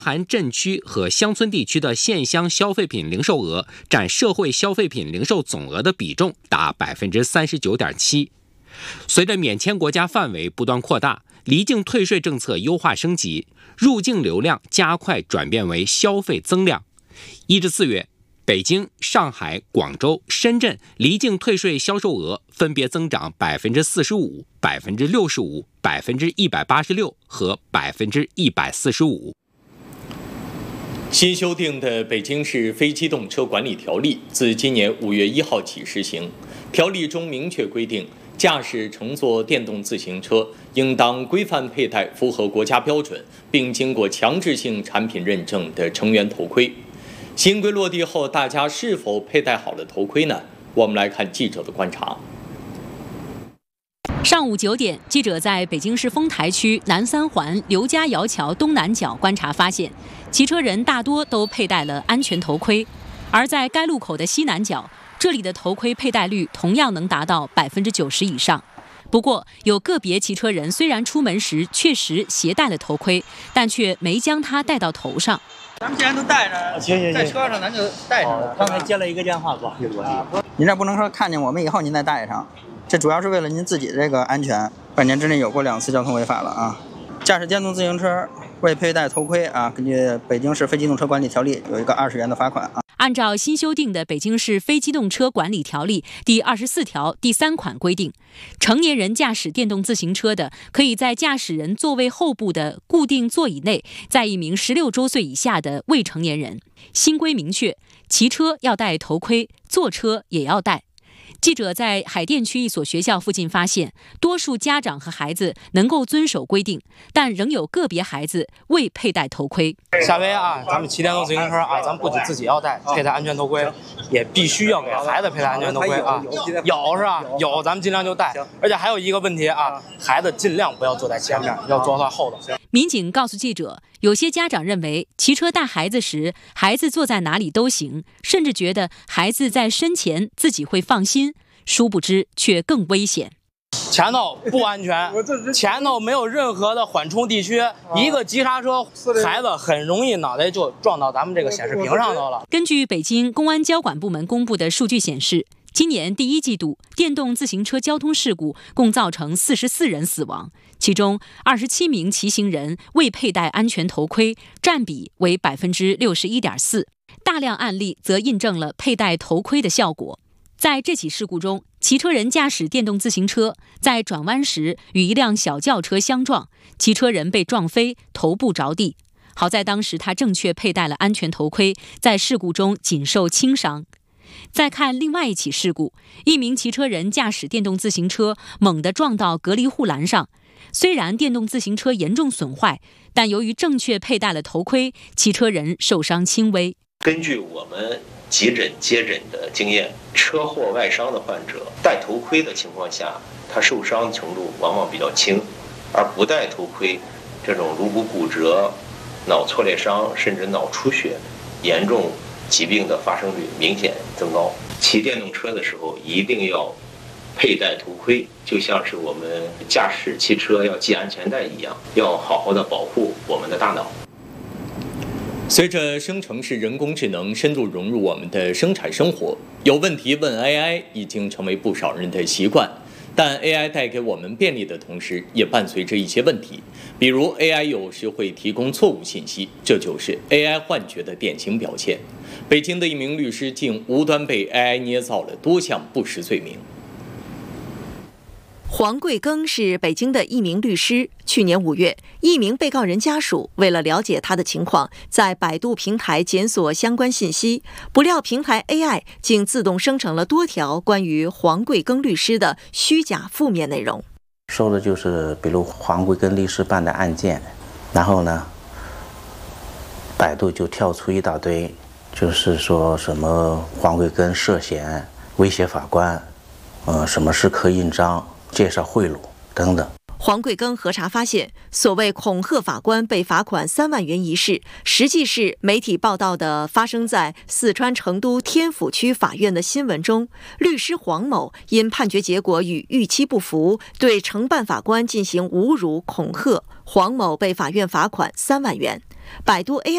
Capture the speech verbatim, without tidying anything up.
含镇区和乡村地区的县乡消费品零售额占社会消费品零售总额的比重达百分之三十九点七。随着免签国家范围不断扩大，离境退税政策优化升级，入境流量加快转变为消费增量。一至四月，北京、上海、广州、深圳离境退税销售额分别增长百分之四十五、百分之六十五、百分之一百八十六和百分之一百四十五。 新修订的《北京市非机动车管理条例》自今年五月一号起施行。条例中明确规定，驾驶乘坐电动自行车应当规范佩戴符合国家标准并经过强制性产品认证的成员头盔。新规落地后，大家是否佩戴好了头盔呢？我们来看记者的观察。 上午九点，记者在北京市丰台区南三环刘家窑桥东南角观察发现，骑车人大多都佩戴了安全头盔，而在该路口的西南角，这里的头盔佩戴率同样能达到百分之九十以上。不过，有个别骑车人虽然出门时确实携带了头盔，但却没将它戴到头上。 咱们既然都带着， 行行行， 在车上咱就带上。 刚才接了一个电话，不好意思， 您这不能说看见我们以后您再带上，这主要是为了您自己的这个安全。半年之内有过两次交通违法了啊！驾驶电动自行车未佩戴头盔啊，根据《北京市非机动车管理条例》有一个二十元的罚款啊。 按照新修订的《北京市非机动车管理条例》第二十四条第三款规定，成年人驾驶电动自行车的，可以在驾驶人座位后部的固定座椅内载一名十六周岁以下的未成年人。新规明确，骑车要戴头盔，坐车也要戴。记者在海淀区一所学校附近发现，多数家长和孩子能够遵守规定，但仍有个别孩子未佩戴头盔。 下回啊，咱们骑电动自行车啊，咱们不仅自己要戴佩戴安全头盔，也必须要给孩子佩戴安全头盔啊。有是吧？有，咱们尽量就戴。而且还有一个问题啊，孩子尽量不要坐在前面，要坐在后头。 民警告诉记者，有些家长认为骑车带孩子时，孩子坐在哪里都行，甚至觉得孩子在身前自己会放心，殊不知却更危险。 前头不安全，前头没有任何的缓冲地区，一个急刹车，孩子很容易脑袋就撞到咱们这个显示屏上头了。 根据北京公安交管部门公布的数据显示，今年第一季度电动自行车交通事故共造成四十四人死亡，其中二十七名骑行人未佩戴安全头盔，占比为百分之六十一点四。大量案例则印证了佩戴头盔的效果。在这起事故中，骑车人驾驶电动自行车在转弯时与一辆小轿车相撞，骑车人被撞飞，头部着地。好在当时他正确佩戴了安全头盔，在事故中仅受轻伤。再看另外一起事故，一名骑车人驾驶电动自行车猛地撞到隔离护栏上，虽然电动自行车严重损坏，但由于正确佩戴了头盔，骑车人受伤轻微。 根据我们急诊接诊的经验，车祸外伤的患者戴头盔的情况下，他受伤程度往往比较轻，而不戴头盔，这种颅骨骨折、脑挫裂伤甚至脑出血，严重疾病的发生率明显增高。骑电动车的时候一定要佩戴头盔，就像是我们驾驶汽车要系安全带一样，要好好的保护我们的大脑。 随着生成式人工智能深入融入我们的生产生活，有问题问 A I 已经成为不少人的习惯。但 A I 带给我们便利的同时，也伴随着一些问题，比如 A I 有时会提供错误信息，这就是 A I 幻觉的典型表现。北京的一名律师竟无端被 A I 捏造了多项不实罪名。 黄贵庚是北京的一名律师。去年五月，一名被告人家属为了了解他的情况，在百度平台检索相关信息，不料平台 A I 竟自动生成了多条关于黄贵庚律师的虚假负面内容。 说的就是比如黄贵庚律师办的案件，然后呢，百度就跳出一大堆，就是说什么黄贵庚涉嫌威胁法官，呃，什么时刻印章、介绍贿赂等等。 黄贵庚核查发现，所谓恐吓法官被罚款三万元一事，实际是媒体报道的发生在四川成都天府区法院的新闻中，律师黄某因判决结果与预期不符，对承办法官进行侮辱恐吓，黄某被法院罚款三万元。百度 A I